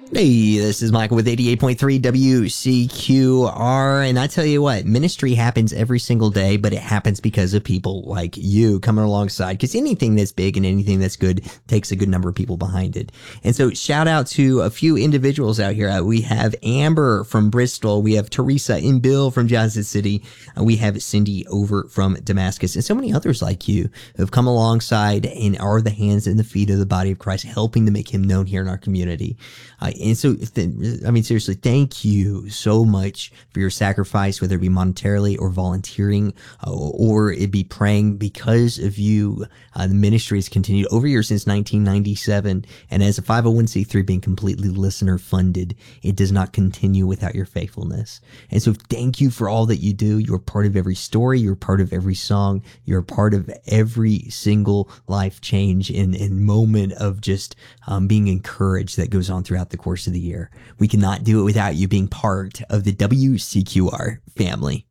Hey, this is Michael with 88.3 WCQR, and I tell you what, ministry happens every single day, but it happens because of people like you coming alongside, because anything that's big and anything that's good takes a good number of people behind it. And so shout out to a few individuals out here. We have Amber from Bristol, we have Teresa and Bill from Johnson City, we have Cindy over from Damascus, and so many others like you who have come alongside and are the hands and the feet of the body of Christ, helping to make him known here in our community. And so, seriously, thank you so much for your sacrifice, whether it be monetarily or volunteering, or it be praying. Because of you, the ministry has continued over years since 1997. And as a 501c3 being completely listener funded, it does not continue without your faithfulness. And so thank you for all that you do. You're part of every story. You're part of every song. You're part of every single life change and moment of just being encouraged that goes on throughout the course of the year. We cannot do it without you being part of the WCQR family.